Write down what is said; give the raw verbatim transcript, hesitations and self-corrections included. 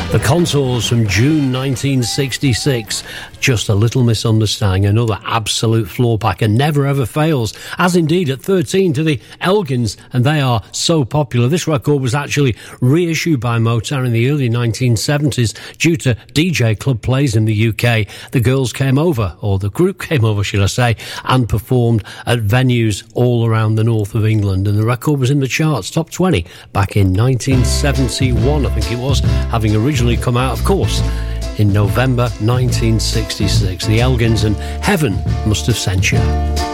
The Contours from June nineteen sixty-six. Just a Little Misunderstanding, another absolute floor packer, never ever fails, as indeed at thirteen to the Elgins, and they are so popular. This record was actually reissued by Motown in the early nineteen seventies due to D J club plays in the U K. The girls came over, or the group came over, should I say, and performed at venues all around the north of England, and the record was in the charts, top twenty, back in nineteen seventy-one, I think it was, having originally come out, of course, in November nineteen sixty-six. The Elgins and Heaven Must Have Sent You.